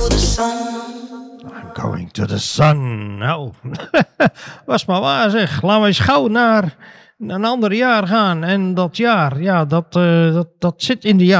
I'm going to the sun. Nou, was maar waar zeg. Laten we eens gauw naar een ander jaar gaan. En dat jaar, ja, dat zit in de jaren